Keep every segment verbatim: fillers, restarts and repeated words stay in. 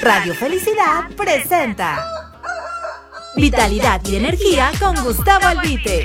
Radio Felicidad presenta Vitalidad y Energía con Gustavo Albite.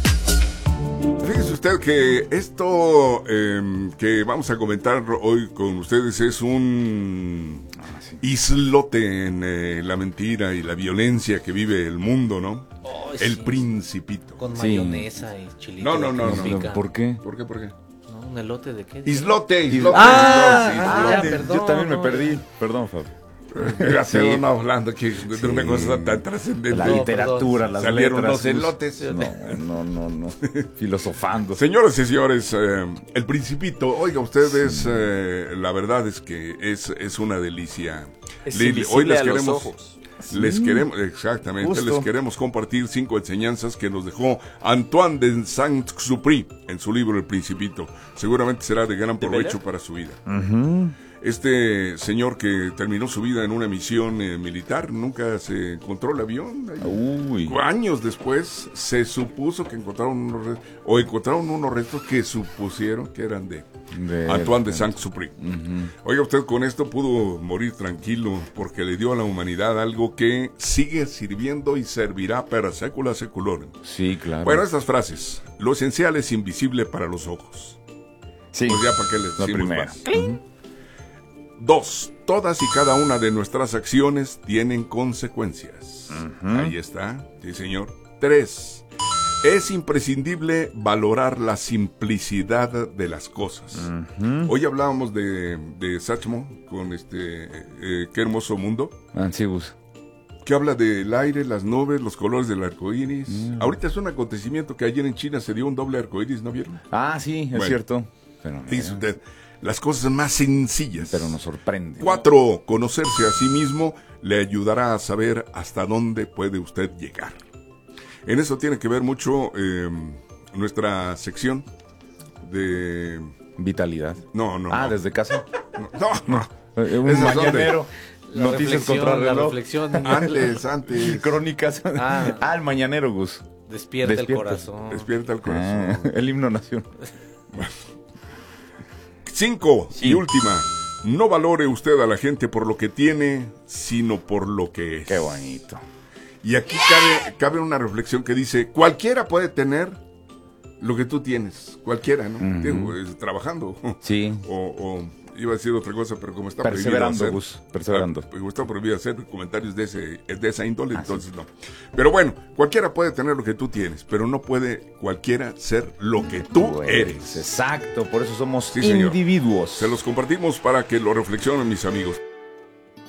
Fíjese usted que esto eh, que vamos a comentar hoy con ustedes es un islote en eh, la mentira y la violencia que vive el mundo, ¿no? Oh, el sí. Principito. Con mayonesa sí. y chilito. No, no, no, no, no. ¿Por qué? ¿Por qué? ¿Por qué? No, un elote de qué? Islote, islote. Ah, islote, ah, islote. ya, perdón, Yo también no, me perdí. Perdón, Fabio. Sí. No, hablando aquí de sí. una cosa tan trascendente. La literatura, las salieron letras, los elotes. No, no, no, no. Filosofando. Señoras y señores, eh, el Principito, oiga ustedes, sí. eh, la verdad es que es, es una delicia. Es Le, hoy les a queremos, los ojos. les sí. queremos, exactamente, Justo. les queremos compartir cinco enseñanzas que nos dejó Antoine de Saint-Exupéry en su libro El Principito. Seguramente será de gran provecho para su vida. Uh-huh. Este señor que terminó su vida en una misión eh, militar, nunca se encontró el avión. Uy. Años después se supuso que encontraron unos restos, o encontraron unos restos que supusieron que eran de, de Antoine de Saint-Exupéry. Uh-huh. Oiga, usted con esto pudo morir tranquilo porque le dio a la humanidad algo que sigue sirviendo y servirá para sécula seculorum. Sí, claro. Bueno, estas frases. Lo esencial es invisible para los ojos. Sí. Pues ya para qué les la decimos primera. más. Uh-huh. Dos, todas y cada una de nuestras acciones tienen consecuencias. Uh-huh. Ahí está, sí señor. Tres, es imprescindible valorar la simplicidad de las cosas. Uh-huh. Hoy hablábamos de, de Satchmo con este, eh, Qué hermoso mundo. Antiguos. Que habla del aire, las nubes, los colores del arco iris. Uh-huh. Ahorita es un acontecimiento que ayer en China se dio un doble arco iris, ¿no vieron? Ah, sí, es bueno, cierto. Pero dice usted. Las cosas más sencillas. Pero nos sorprende. Cuatro, conocerse a sí mismo le ayudará a saber hasta dónde puede usted llegar. En eso tiene que ver mucho eh, nuestra sección de... Vitalidad. No, no. Ah, no. ¿desde casa? No, no. no. Eh, un mañanero. La Noticias contra reloj. La reflexión. Antes, antes. Crónicas. Ah, ah, el mañanero, Gus. Despierta, Despierta el corazón. Despierta el corazón. Ah, el himno nacional. Cinco, sí. Y última, no valore usted a la gente por lo que tiene, sino por lo que es. Qué bonito. Y aquí cabe, cabe una reflexión que dice, cualquiera puede tener lo que tú tienes, cualquiera, ¿no? Uh-huh. Digo, es, trabajando. Sí. O, o iba a decir otra cosa, pero como está perseverando, prohibido Gus, perseverando. Como está prohibido hacer comentarios de, ese, de esa índole, ah, entonces sí. no. Pero bueno, cualquiera puede tener lo que tú tienes, pero no puede cualquiera ser lo que tú pues, eres. Exacto, por eso somos sí, individuos. Se los compartimos para que lo reflexionen mis amigos.